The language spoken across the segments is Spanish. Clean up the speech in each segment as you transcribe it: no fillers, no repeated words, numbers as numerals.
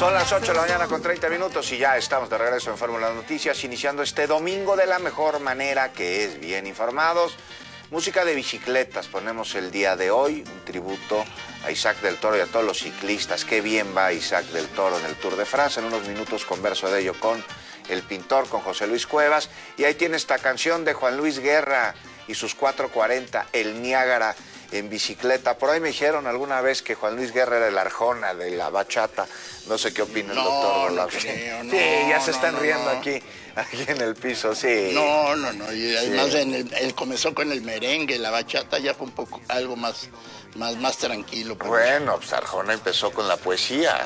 Son las 8 de la mañana con 30 minutos y ya estamos de regreso en Fórmula Noticias, iniciando este domingo de la mejor manera, que es bien informados. Música de bicicletas ponemos el día de hoy, un tributo a Isaac del Toro y a todos los ciclistas. Qué bien va Isaac del Toro en el Tour de Francia. En unos minutos converso de ello con el pintor, con José Luis Cuevas. Y ahí tiene esta canción de Juan Luis Guerra y sus 440, El Niágara en bicicleta. Por ahí me dijeron alguna vez que Juan Luis Guerra era el Arjona de la bachata. No sé qué opina el doctor Volapsky. Sí, ya se están riendo aquí en el piso, sí. No. Y además sí. Él comenzó con el merengue, la bachata ya fue un poco algo más tranquilo. Bueno, pues Arjona empezó con la poesía.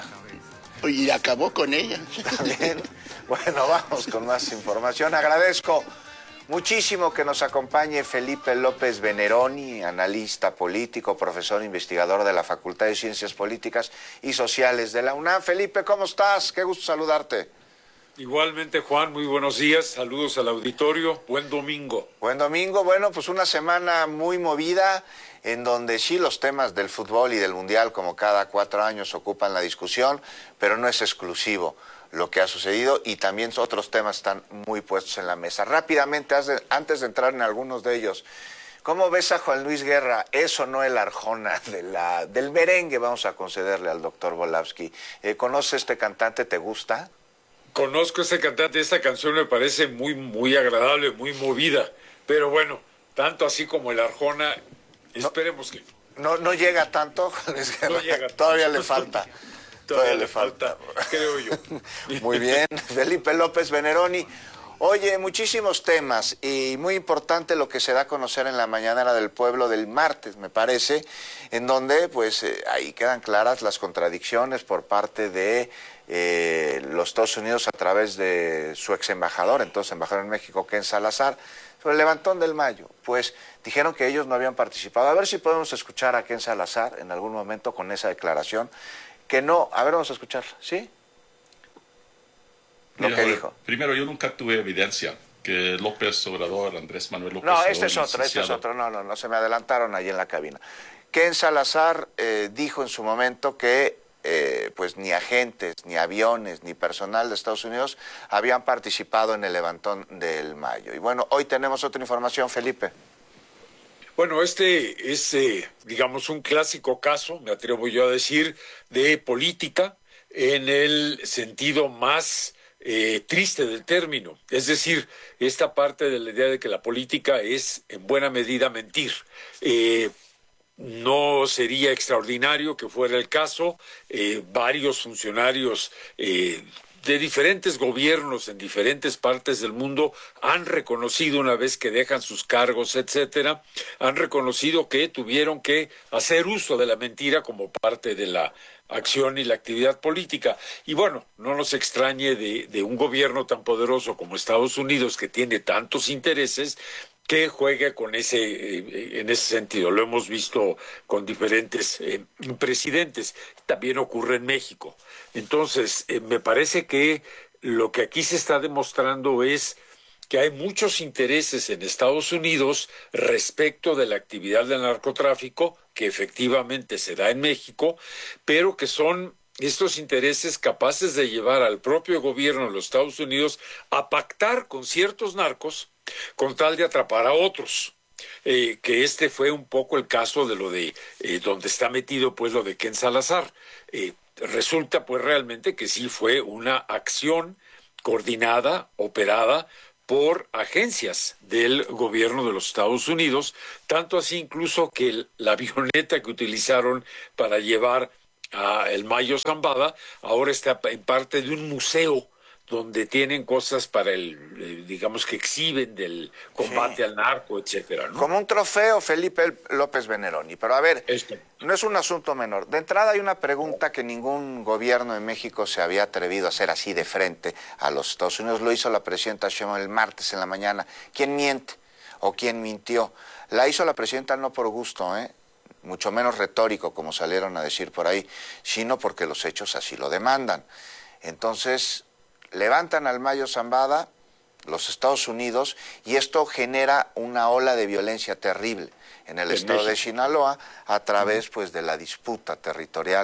Y acabó con ella. También. Bueno, vamos con más información. Agradezco muchísimo que nos acompañe Felipe López Veneroni, analista político, profesor investigador de la Facultad de Ciencias Políticas y Sociales de la UNAM. Felipe, ¿cómo estás? Qué gusto saludarte. Igualmente, Juan, muy buenos días, saludos al auditorio, buen domingo. Buen domingo, bueno, pues una semana muy movida, en donde sí los temas del fútbol y del mundial, como cada 4 años, ocupan la discusión, pero no es exclusivo lo que ha sucedido y también otros temas están muy puestos en la mesa. Rápidamente, antes de entrar en algunos de ellos, ¿cómo ves a Juan Luis Guerra? ¿Es o no el Arjona del merengue? Vamos a concederle al doctor Volapsky. ¿Conoces a este cantante? ¿Te gusta? Conozco a este cantante, esta canción me parece muy agradable, muy movida, pero bueno, tanto así como el Arjona, esperemos que... No llega tanto, Juan Luis Guerra, no llega todavía le falta. Todavía le falta, creo yo. Muy bien, Felipe López Veneroni. Oye, muchísimos temas y muy importante lo que se da a conocer en la Mañanera del Pueblo del martes, me parece, en donde pues ahí quedan claras las contradicciones por parte de los Estados Unidos a través de su ex embajador, entonces embajador en México, Ken Salazar, sobre el levantón del Mayo. Pues dijeron que ellos no habían participado. A ver si podemos escuchar a Ken Salazar en algún momento con esa declaración. Que no, a ver, vamos a escuchar, ¿sí? Lo que dijo. Primero, yo nunca tuve evidencia que López Obrador, Andrés Manuel López Obrador... No, este es otro, no, se me adelantaron ahí en la cabina. Ken Salazar dijo en su momento que pues ni agentes, ni aviones, ni personal de Estados Unidos habían participado en el levantón del Mayo. Y bueno, hoy tenemos otra información, Felipe. Bueno, este es, digamos, un clásico caso, me atrevo yo a decir, de política en el sentido más triste del término. Es decir, esta parte de la idea de que la política es en buena medida mentir. No sería extraordinario que fuera el caso. Varios funcionarios de diferentes gobiernos en diferentes partes del mundo han reconocido, una vez que dejan sus cargos, etcétera, han reconocido que tuvieron que hacer uso de la mentira como parte de la acción y la actividad política. Y bueno, no nos extrañe de un gobierno tan poderoso como Estados Unidos, que tiene tantos intereses, que juegue con en ese sentido. Lo hemos visto con diferentes presidentes. También ocurre en México. Entonces, me parece que lo que aquí se está demostrando es que hay muchos intereses en Estados Unidos respecto de la actividad del narcotráfico, que efectivamente se da en México, pero que son estos intereses capaces de llevar al propio gobierno de los Estados Unidos a pactar con ciertos narcos con tal de atrapar a otros. Que este fue un poco el caso de lo de donde está metido pues lo de Ken Salazar. Resulta pues realmente que sí fue una acción coordinada, operada por agencias del gobierno de los Estados Unidos, tanto así incluso que la avioneta que utilizaron para llevar a el Mayo Zambada ahora está en parte de un museo donde tienen cosas para digamos que exhiben del combate al narco, etcétera, ¿no? Como un trofeo, Felipe López Veneroni. Pero a ver, no es un asunto menor. De entrada hay una pregunta que ningún gobierno en México se había atrevido a hacer así de frente a los Estados Unidos. Lo hizo la presidenta Sheinbaum el martes en la mañana. ¿Quién miente o quién mintió? La hizo la presidenta no por gusto, mucho menos retórico, como salieron a decir por ahí, sino porque los hechos así lo demandan. Entonces levantan al Mayo Zambada los Estados Unidos y esto genera una ola de violencia terrible en el estado de Sinaloa a través pues de la disputa territorial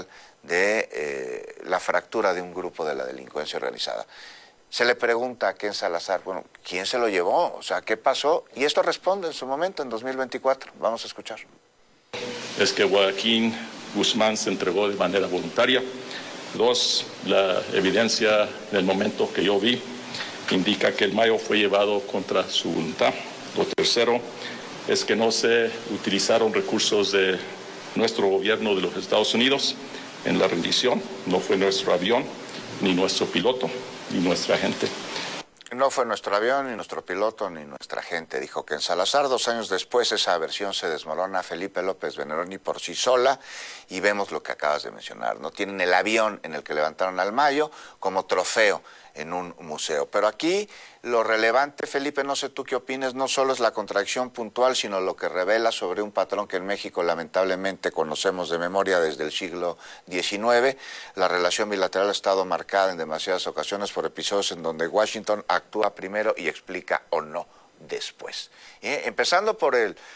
de la fractura de un grupo de la delincuencia organizada. Se le pregunta a Ken Salazar, bueno, ¿quién se lo llevó? O sea, ¿qué pasó? Y esto responde en su momento, en 2024. Vamos a escuchar. Es que Joaquín Guzmán se entregó de manera voluntaria. Dos, la evidencia del momento que yo vi indica que el Mayo fue llevado contra su voluntad. Lo tercero es que no se utilizaron recursos de nuestro gobierno de los Estados Unidos en la rendición. No fue nuestro avión, ni nuestro piloto, ni nuestra gente. No fue nuestro avión, ni nuestro piloto, ni nuestra gente, dijo Ken Salazar. 2 años después esa versión se desmorona. Felipe López Veneroni por sí sola y vemos lo que acabas de mencionar. No tienen el avión en el que levantaron al Mayo como trofeo en un museo. Pero aquí lo relevante, Felipe, no sé tú qué opines, no solo es la contradicción puntual, sino lo que revela sobre un patrón que en México lamentablemente conocemos de memoria desde el siglo XIX. La relación bilateral ha estado marcada en demasiadas ocasiones por episodios en donde Washington actúa primero y explica o no después. Empezando por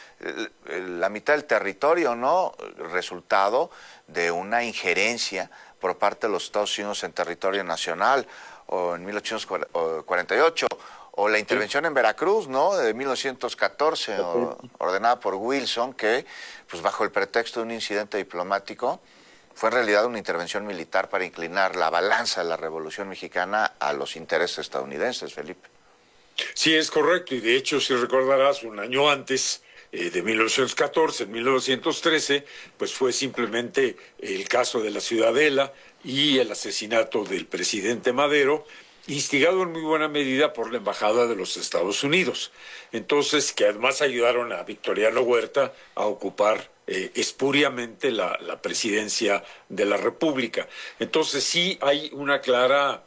la mitad del territorio, ¿no? Resultado de una injerencia por parte de los Estados Unidos en territorio nacional, o en 1848, o la intervención en Veracruz, ¿no?, de 1914, ordenada por Wilson, que, pues bajo el pretexto de un incidente diplomático, fue en realidad una intervención militar para inclinar la balanza de la Revolución Mexicana a los intereses estadounidenses, Felipe. Sí, es correcto, y de hecho, si recordarás, un año antes, de 1914, en 1913, pues fue simplemente el caso de la Ciudadela y el asesinato del presidente Madero, instigado en muy buena medida por la Embajada de los Estados Unidos. Entonces, que además ayudaron a Victoriano Huerta a ocupar espuriamente la presidencia de la República. Entonces, sí hay una clara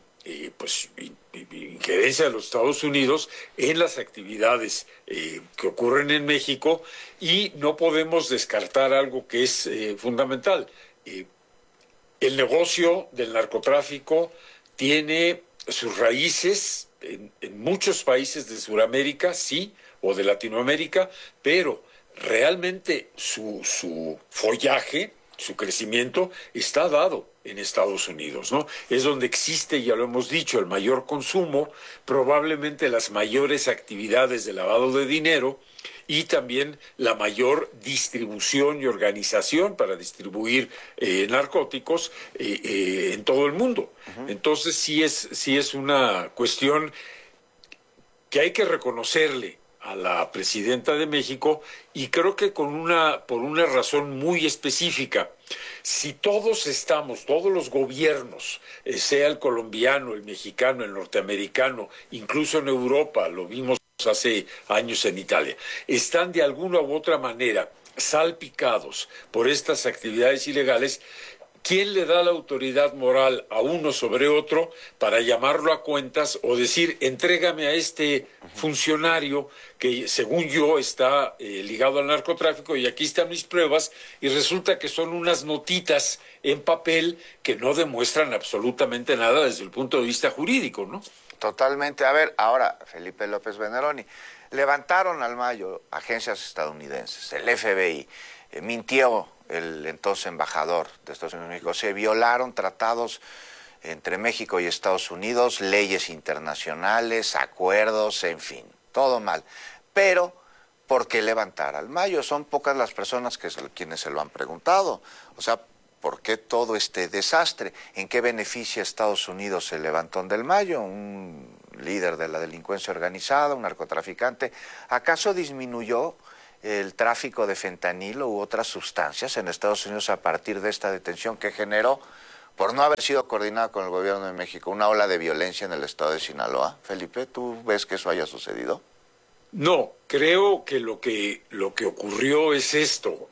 injerencia de los Estados Unidos en las actividades que ocurren en México, y no podemos descartar algo que es fundamental. El negocio del narcotráfico tiene sus raíces en muchos países de Sudamérica, sí, o de Latinoamérica, pero realmente su follaje, su crecimiento está dado en Estados Unidos, ¿no? Es donde existe, ya lo hemos dicho, el mayor consumo, probablemente las mayores actividades de lavado de dinero y también la mayor distribución y organización para distribuir narcóticos en todo el mundo. Entonces sí es una cuestión que hay que reconocerle a la presidenta de México, y creo que por una razón muy específica. Si todos los gobiernos, sea el colombiano, el mexicano, el norteamericano, incluso en Europa, lo vimos hace años en Italia, están de alguna u otra manera salpicados por estas actividades ilegales, ¿quién le da la autoridad moral a uno sobre otro para llamarlo a cuentas o decir, entrégame a este funcionario que según yo está ligado al narcotráfico y aquí están mis pruebas, y resulta que son unas notitas en papel que no demuestran absolutamente nada desde el punto de vista jurídico, ¿no? Totalmente. A ver, ahora, Felipe López Veneroni, levantaron al Mayo agencias estadounidenses, el FBI, mintió el entonces embajador de Estados Unidos en México, se violaron tratados entre México y Estados Unidos, leyes internacionales, acuerdos, en fin, todo mal. Pero, ¿por qué levantar al Mayo? Son pocas las personas quienes se lo han preguntado. O sea, ¿por qué todo este desastre? ¿En qué beneficia a Estados Unidos el levantón del Mayo? Un líder de la delincuencia organizada, un narcotraficante. ¿Acaso disminuyó el tráfico de fentanilo u otras sustancias en Estados Unidos a partir de esta detención que generó, por no haber sido coordinada con el gobierno de México, una ola de violencia en el estado de Sinaloa? Felipe, ¿tú ves que eso haya sucedido? No, creo que lo que ocurrió es esto.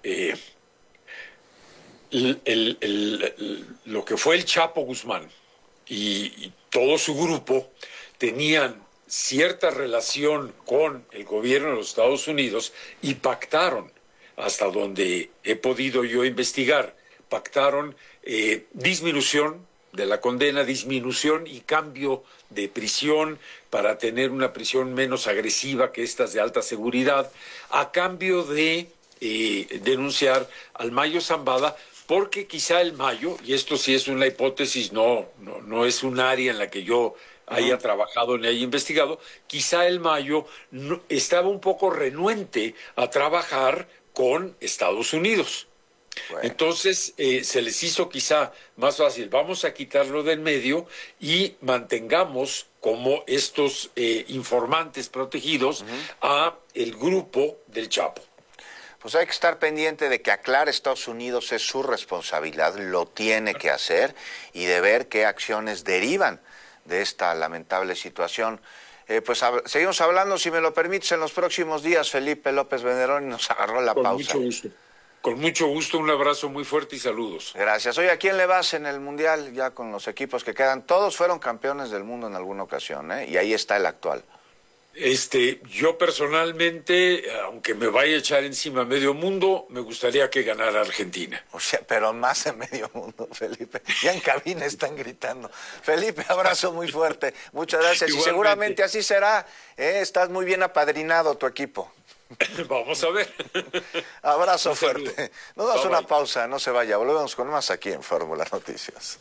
Lo que fue el Chapo Guzmán y todo su grupo tenían cierta relación con el gobierno de los Estados Unidos y pactaron, hasta donde he podido yo investigar, pactaron disminución de la condena, disminución y cambio de prisión para tener una prisión menos agresiva que estas de alta seguridad, a cambio de denunciar al Mayo Zambada porque quizá el mayo, y esto sí es una hipótesis, no es un área en la que yo haya trabajado ni haya investigado, quizá el mayo estaba un poco renuente a trabajar con Estados Unidos. Bueno. Entonces se les hizo quizá más fácil, vamos a quitarlo del medio y mantengamos como estos informantes protegidos a el grupo del Chapo. Pues hay que estar pendiente de que aclare Estados Unidos, es su responsabilidad, lo tiene que hacer, y de ver qué acciones derivan de esta lamentable situación. Pues seguimos hablando, si me lo permites, en los próximos días. Felipe López Benderón nos agarró la pausa. Mucho gusto. Con mucho gusto, un abrazo muy fuerte y saludos. Gracias. Oye, ¿a quién le vas en el Mundial ya con los equipos que quedan? Todos fueron campeones del mundo en alguna ocasión, ¿eh? Y ahí está el actual. Yo personalmente, aunque me vaya a echar encima medio mundo, me gustaría que ganara Argentina. O sea, pero más en medio mundo, Felipe. Ya en cabina están gritando. Felipe, abrazo muy fuerte. Muchas gracias. Igualmente. Y seguramente así será. Estás muy bien apadrinado tu equipo. Vamos a ver. Abrazo fuerte. Nos damos una pausa, no se vaya. Volvemos con más aquí en Fórmula Noticias.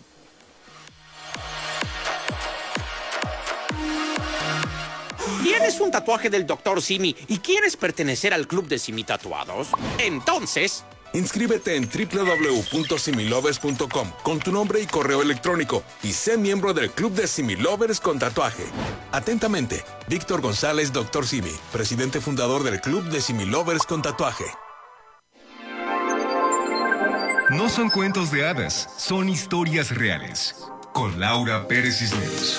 ¿Tienes un tatuaje del Dr. Simi y quieres pertenecer al club de Simi Tatuados? Entonces, inscríbete en www.similovers.com con tu nombre y correo electrónico y sé miembro del club de Similovers con tatuaje. Atentamente, Víctor González, Dr. Simi, presidente fundador del club de Similovers con tatuaje. No son cuentos de hadas, son historias reales. Con Laura Pérez Cisneros.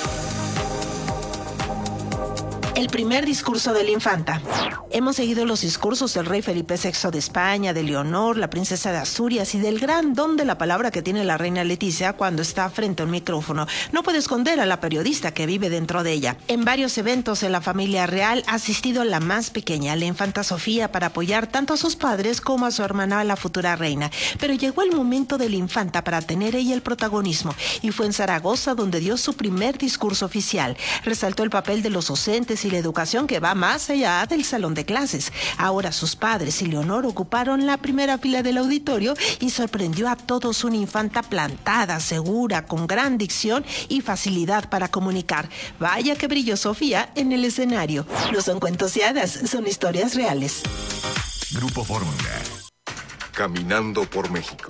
El primer discurso de la infanta. Hemos seguido los discursos del rey Felipe VI de España, de Leonor, la princesa de Asturias y del gran don de la palabra que tiene la reina Leticia cuando está frente a un micrófono. No puede esconder a la periodista que vive dentro de ella. En varios eventos de la familia real ha asistido la más pequeña, la infanta Sofía, para apoyar tanto a sus padres como a su hermana, la futura reina. Pero llegó el momento de la infanta para tener ella el protagonismo, y fue en Zaragoza donde dio su primer discurso oficial. Resaltó el papel de los docentes y la educación que va más allá del salón de clases. Ahora sus padres y Leonor ocuparon la primera fila del auditorio y sorprendió a todos una infanta plantada, segura, con gran dicción y facilidad para comunicar. Vaya que brilló Sofía en el escenario. No son cuentos y hadas, son historias reales. Grupo Fórmula. Caminando por México.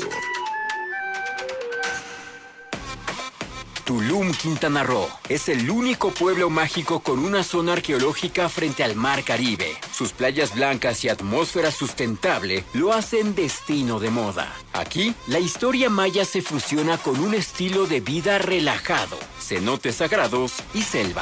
Tulum, Quintana Roo, es el único pueblo mágico con una zona arqueológica frente al Mar Caribe. Sus playas blancas y atmósfera sustentable lo hacen destino de moda. Aquí, la historia maya se fusiona con un estilo de vida relajado, cenotes sagrados y selva.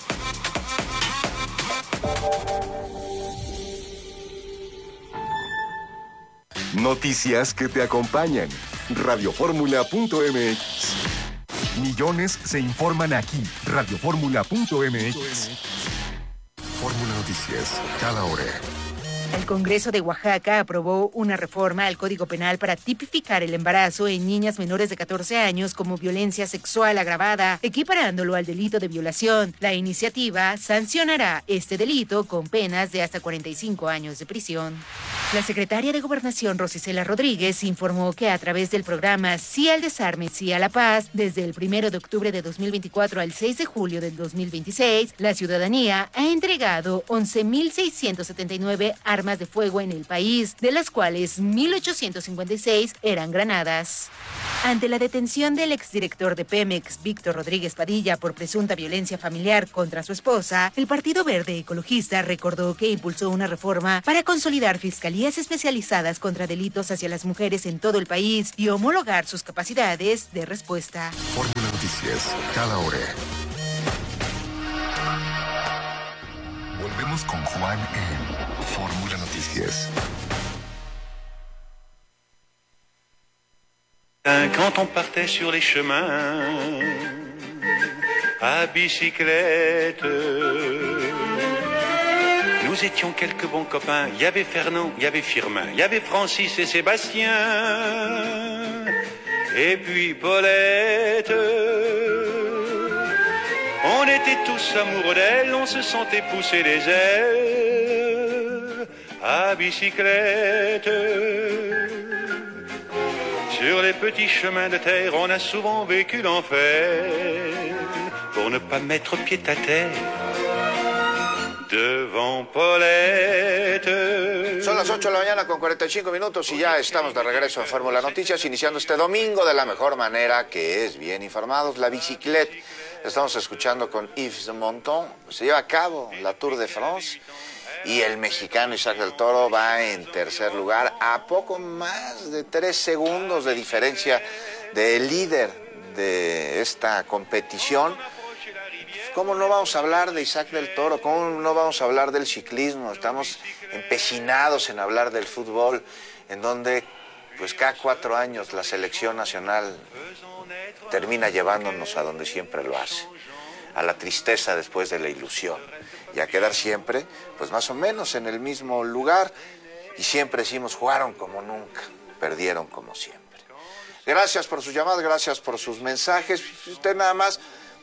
Noticias que te acompañan. Radioformula.mx. Millones se informan aquí. Radioformula.mx. Fórmula Noticias, cada hora. El Congreso de Oaxaca aprobó una reforma al Código Penal para tipificar el embarazo en niñas menores de 14 años como violencia sexual agravada, equiparándolo al delito de violación. La iniciativa sancionará este delito con penas de hasta 45 años de prisión. La secretaria de Gobernación, Rosicela Rodríguez, informó que a través del programa Sí al Desarme, Sí a la Paz, desde el 1 de octubre de 2024 al 6 de julio del 2026, la ciudadanía ha entregado 11.679 armas de fuego en el país, de las cuales 1.856 eran granadas. Ante la detención del exdirector de Pemex, Víctor Rodríguez Padilla, por presunta violencia familiar contra su esposa, el Partido Verde Ecologista recordó que impulsó una reforma para consolidar fiscalías especializadas contra delitos hacia las mujeres en todo el país y homologar sus capacidades de respuesta. Fórmula Noticias, cada hora. Volvemos con Juan en Fórmula Noticias. Quand on partait sur les chemins à bicyclette, nous étions quelques bons copains. Il y avait Fernand, il y avait Firmin, il y avait Francis et Sébastien, et puis Paulette. On était tous amoureux d'elle, on se sentait pousser les ailes à bicyclette. Sur les petits chemins de terre, on a souvent vécu l'enfer pour ne pas mettre pied à terre devant Paulette. Son las 8 de la mañana con 45 minutos y ya estamos de regreso en Fórmula Noticias, iniciando este domingo de la mejor manera, que es bien informados. La bicicleta, estamos escuchando con Yves Montand. Se lleva a cabo la Tour de France y el mexicano Isaac del Toro va en tercer lugar, a poco más de 3 segundos de diferencia del líder de esta competición. ¿Cómo no vamos a hablar de Isaac del Toro? ¿Cómo no vamos a hablar del ciclismo? Estamos empecinados en hablar del fútbol, en donde pues cada 4 años la selección nacional termina llevándonos a donde siempre lo hace, a la tristeza después de la ilusión, y a quedar siempre, pues más o menos en el mismo lugar, y siempre decimos, jugaron como nunca, perdieron como siempre. Gracias por sus llamadas, gracias por sus mensajes. Usted nada más,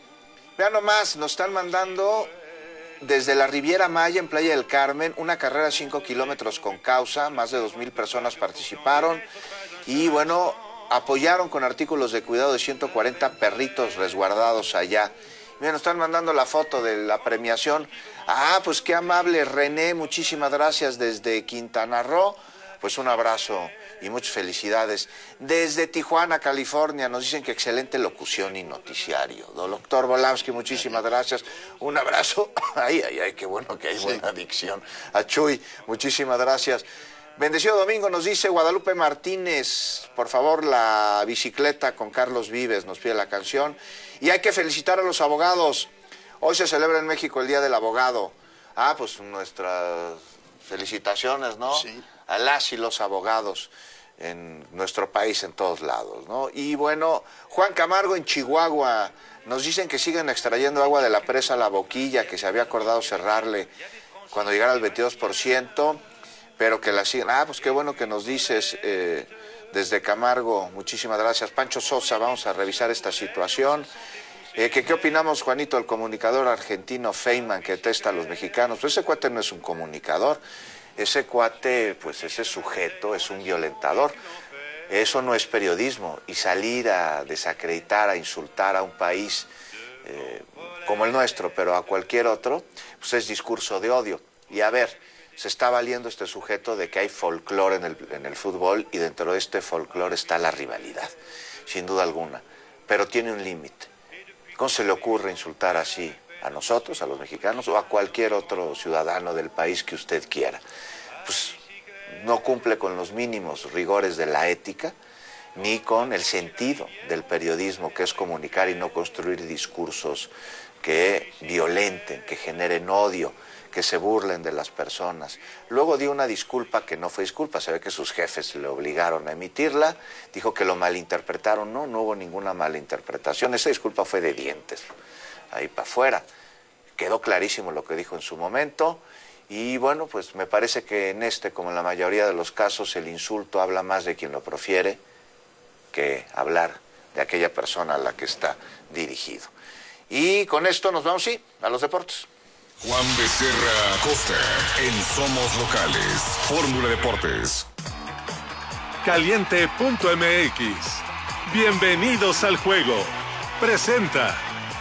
vean nomás, nos están mandando desde la Riviera Maya en Playa del Carmen, una carrera de 5 kilómetros con causa, más de 2,000 personas participaron, y bueno, apoyaron con artículos de cuidado de 140 perritos resguardados allá. Miren, nos están mandando la foto de la premiación. Ah, pues qué amable René, muchísimas gracias desde Quintana Roo. Pues un abrazo y muchas felicidades. Desde Tijuana, California, nos dicen que excelente locución y noticiario. Doctor Volamsky, muchísimas gracias. Un abrazo. Ay, qué bueno que hay buena dicción. A Chuy, muchísimas gracias. Bendecido domingo, nos dice Guadalupe Martínez. Por favor, la bicicleta con Carlos Vives, nos pide la canción. Y hay que felicitar a los abogados. Hoy se celebra en México el Día del Abogado. Ah, pues nuestras felicitaciones, ¿no? Sí. A las y los abogados en nuestro país, en todos lados, ¿no? Y bueno, Juan Camargo en Chihuahua, nos dicen que siguen extrayendo agua de la presa La Boquilla, que se había acordado cerrarle cuando llegara al 22%, pero que la siguen. Ah, pues qué bueno que nos dices, desde Camargo, muchísimas gracias. Pancho Sosa, vamos a revisar esta situación. ¿Qué opinamos, Juanito, del comunicador argentino Feynman, que detesta a los mexicanos? Pues ese cuate no es un comunicador, ese cuate, pues ese sujeto es un violentador. Eso no es periodismo, y salir a desacreditar, a insultar a un país como el nuestro, pero a cualquier otro, pues es discurso de odio. Y a ver, se está valiendo este sujeto de que hay folclore en el fútbol, y dentro de este folclore está la rivalidad, sin duda alguna, pero tiene un límite. ¿Cómo se le ocurre insultar así a nosotros, a los mexicanos, o a cualquier otro ciudadano del país que usted quiera? Pues no cumple con los mínimos rigores de la ética, ni con el sentido del periodismo, que es comunicar y no construir discursos que violenten, que generen odio, que se burlen de las personas. Luego dio una disculpa que no fue disculpa, se ve que sus jefes le obligaron a emitirla, dijo que lo malinterpretaron. No hubo ninguna malinterpretación, esa disculpa fue de dientes, ahí para afuera. Quedó clarísimo lo que dijo en su momento, y bueno, pues me parece que en este, como en la mayoría de los casos, el insulto habla más de quien lo profiere que hablar de aquella persona a la que está dirigido. Y con esto nos vamos, sí, a los deportes. Juan Becerra Costa en Somos Locales, Fórmula Deportes. Caliente.mx. Bienvenidos al juego. Presenta.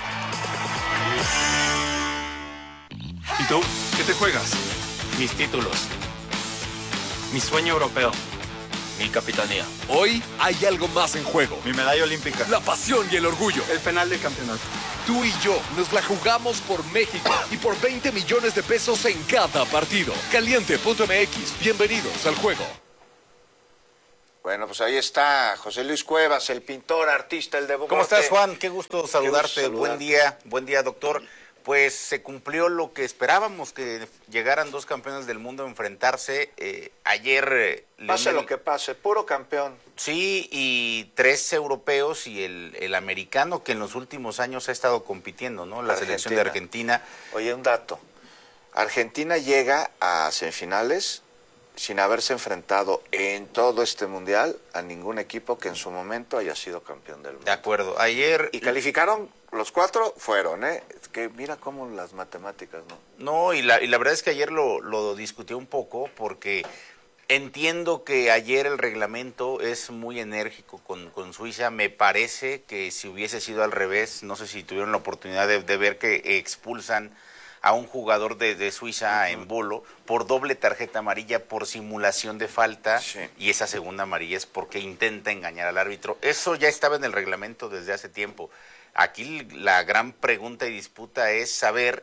¿Y tú? ¿Qué te juegas? Mis títulos. Mi sueño europeo. Mi capitanía. Hoy hay algo más en juego. Mi medalla olímpica. La pasión y el orgullo. El penal del campeonato. Tú y yo nos la jugamos por México y por 20 millones de pesos en cada partido. Caliente.mx. Bienvenidos al juego. Bueno, pues ahí está José Luis Cuevas, el pintor, artista, el deporte. ¿Cómo estás, Juan? Qué gusto saludarte. Buen día, doctor. Pues se cumplió lo que esperábamos, que llegaran 2 campeones del mundo a enfrentarse. Ayer... Pase lo que pase, puro campeón. Sí, y 3 europeos y el americano, que en los últimos años ha estado compitiendo, ¿no? La selección de Argentina. Oye, un dato. Argentina llega a semifinales sin haberse enfrentado en todo este mundial a ningún equipo que en su momento haya sido campeón del mundo. De acuerdo. Ayer... Y calificaron, los 4 fueron, ¿eh? Que mira cómo las matemáticas, ¿no? No, y la verdad es que ayer lo discutí un poco, porque Entiendo que ayer el reglamento es muy enérgico con Suiza. Me parece que si hubiese sido al revés, no sé si tuvieron la oportunidad de ver que expulsan a un jugador de Suiza en Bolo por doble tarjeta amarilla por simulación de falta, y esa segunda amarilla es porque intenta engañar al árbitro. Eso ya estaba en el reglamento desde hace tiempo. Aquí la gran pregunta y disputa es saber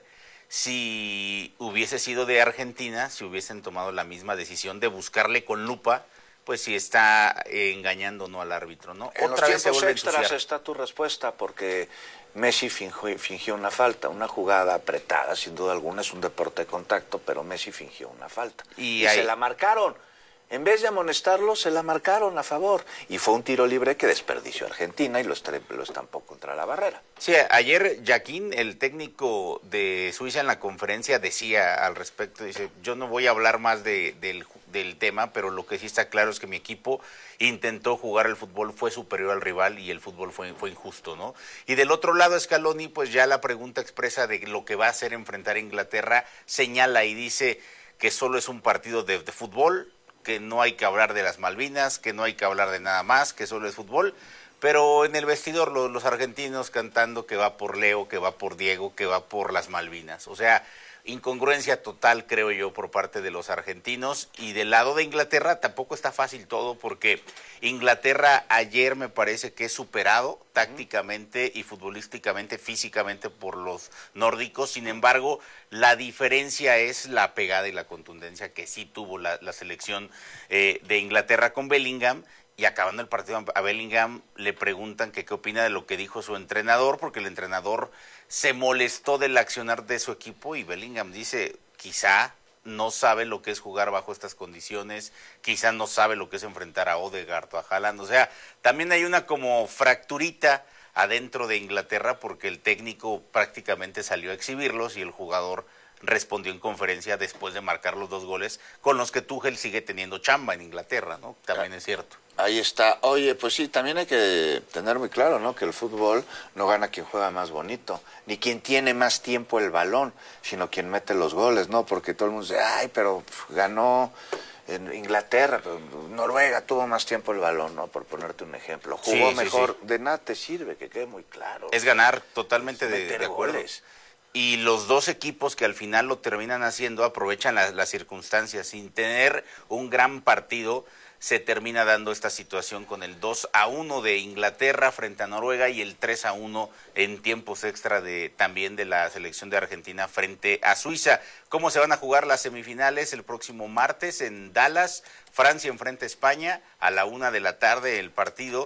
si hubiese sido de Argentina, si hubiesen tomado la misma decisión de buscarle con lupa, pues si está engañando o no al árbitro, ¿no? En los tiempos extras está tu respuesta, porque Messi fingió una falta, una jugada apretada, sin duda alguna, es un deporte de contacto, pero Messi fingió una falta. Y se la marcaron. En vez de amonestarlo, se la marcaron a favor. Y fue un tiro libre que desperdició Argentina y lo estampó contra la barrera. Sí, ayer Jaquín, el técnico de Suiza, en la conferencia decía al respecto, dice, yo no voy a hablar más del tema, pero lo que sí está claro es que mi equipo intentó jugar el fútbol, fue superior al rival y el fútbol fue injusto, ¿no? Y del otro lado, Scaloni, pues ya la pregunta expresa de lo que va a hacer enfrentar a Inglaterra, señala y dice que solo es un partido de fútbol, que no hay que hablar de las Malvinas, que no hay que hablar de nada más, que solo es fútbol, pero en el vestidor los argentinos cantando que va por Leo, que va por Diego, que va por las Malvinas. O sea, incongruencia total, creo yo, por parte de los argentinos. Y del lado de Inglaterra tampoco está fácil todo, porque Inglaterra ayer me parece que es superado tácticamente y futbolísticamente, físicamente por los nórdicos. Sin embargo, la diferencia es la pegada y la contundencia que sí tuvo la selección de Inglaterra con Bellingham. Y acabando el partido, a Bellingham le preguntan que qué opina de lo que dijo su entrenador, porque el entrenador se molestó del accionar de su equipo, y Bellingham dice, quizá no sabe lo que es jugar bajo estas condiciones, quizá no sabe lo que es enfrentar a Odegaard o a Haaland. O sea, también hay una como fracturita adentro de Inglaterra, porque el técnico prácticamente salió a exhibirlos y el jugador respondió en conferencia después de marcar los 2 goles, con los que Tuchel sigue teniendo chamba en Inglaterra, ¿no? También es cierto. Ahí está. Oye, pues sí, también hay que tener muy claro, ¿no?, que el fútbol no gana quien juega más bonito, ni quien tiene más tiempo el balón, sino quien mete los goles, ¿no? Porque todo el mundo dice, ay, pero ganó en Inglaterra, pero Noruega tuvo más tiempo el balón, ¿no? Por ponerte un ejemplo. Jugó mejor. Sí. De nada te sirve, que quede muy claro. Es ganar, totalmente de acuerdo. Goles. Y los dos equipos que al final lo terminan haciendo aprovechan las circunstancias. Sin tener un gran partido, se termina dando esta situación con el 2-1 de Inglaterra frente a Noruega y el 3-1 en tiempos extra también de la selección de Argentina frente a Suiza. ¿Cómo se van a jugar las semifinales? El próximo martes en Dallas, Francia enfrenta a España a la 1:00 p.m. el partido.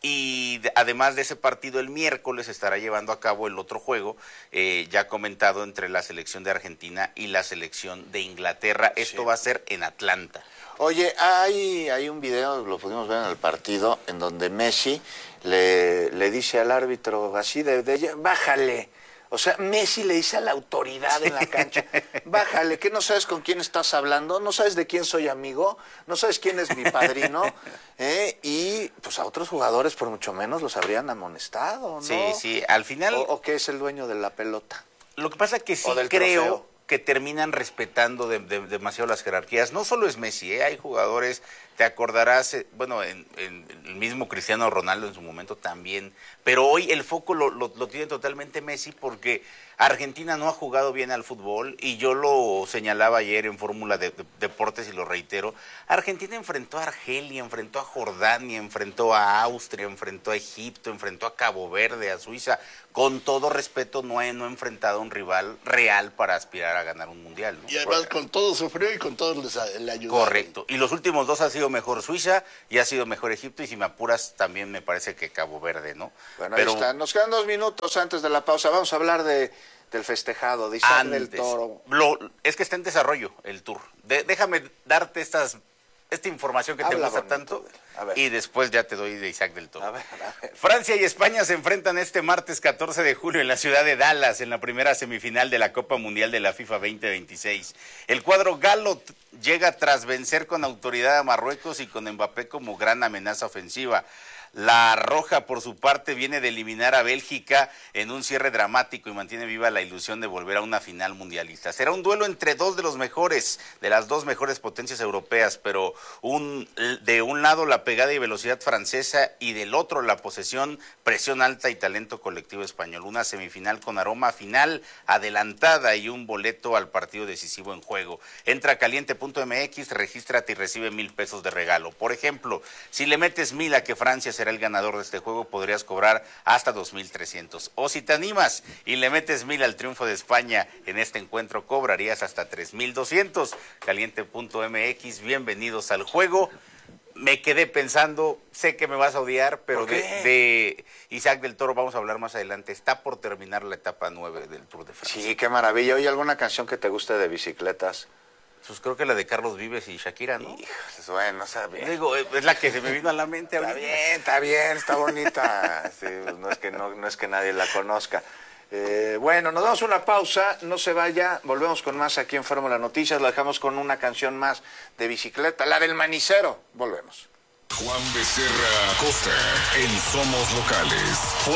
Y además de ese partido, el miércoles estará llevando a cabo el otro juego, ya comentado, entre la selección de Argentina y la selección de Inglaterra. Esto va a ser en Atlanta. Oye, hay un video, lo pudimos ver en el partido, en donde Messi le dice al árbitro así bájale. O sea, Messi le dice a la autoridad en la cancha, bájale, ¿qué no sabes con quién estás hablando? ¿No sabes de quién soy amigo? ¿No sabes quién es mi padrino? Y pues a otros jugadores por mucho menos los habrían amonestado, ¿no? Sí, al final... ¿O qué es el dueño de la pelota? Lo que pasa es que sí creo que terminan respetando demasiado las jerarquías. No solo es Messi, hay jugadores, te acordarás, bueno, en el mismo Cristiano Ronaldo en su momento también, pero hoy el foco lo tiene totalmente Messi, porque Argentina no ha jugado bien al fútbol, y yo lo señalaba ayer en Fórmula de Deportes y lo reitero. Argentina enfrentó a Argelia, enfrentó a Jordania, enfrentó a Austria, enfrentó a Egipto, enfrentó a Cabo Verde, a Suiza. Con todo respeto, no ha enfrentado a un rival real para aspirar a ganar un mundial, ¿no? Y además con todo sufrió y con todo le ayudó. Correcto. Y los últimos 2 ha sido mejor Suiza y ha sido mejor Egipto, y si me apuras también me parece que Cabo Verde, ¿no? Bueno, ahí está. Nos quedan 2 minutos antes de la pausa. Vamos a hablar del festejado de Isaac del Toro. Es que está en desarrollo el tour. Déjame darte esta información que te gusta tanto, y después ya te doy de Isaac del Toro. A ver. Francia y España se enfrentan este martes 14 de julio en la ciudad de Dallas, en la primera semifinal de la Copa Mundial de la FIFA 2026. El cuadro galo llega tras vencer con autoridad a Marruecos y con Mbappé como gran amenaza ofensiva. La Roja, por su parte, viene de eliminar a Bélgica en un cierre dramático y mantiene viva la ilusión de volver a una final mundialista. Será un duelo entre dos de los mejores, de las dos mejores potencias europeas, pero de un lado la pegada y velocidad francesa y del otro la posesión, presión alta y talento colectivo español. Una semifinal con aroma final adelantada y un boleto al partido decisivo en juego. Entra a caliente.mx, regístrate y recibe $1,000 de regalo. Por ejemplo, si le metes 1,000 a que Francia será el ganador de este juego, podrías cobrar hasta 2,300. O si te animas y le metes 1,000 al triunfo de España en este encuentro, cobrarías hasta 3,200. Caliente.mx, bienvenidos al juego. Me quedé pensando, sé que me vas a odiar, pero de Isaac del Toro vamos a hablar más adelante. Está por terminar la etapa 9 del Tour de Francia. Sí, qué maravilla. ¿Oye alguna canción que te guste de bicicletas? Pues creo que la de Carlos Vives y Shakira, ¿no? Híjoles, bueno, está bien. Digo, es la que se me vino a la mente ahorita. Está bien, está bonita. Sí, no es que nadie la conozca. Bueno, nos damos una pausa, no se vaya, volvemos con más aquí en Fórmula Noticias, lo dejamos con una canción más de bicicleta, la del Manicero, volvemos. Juan Becerra Acosta en Somos Locales.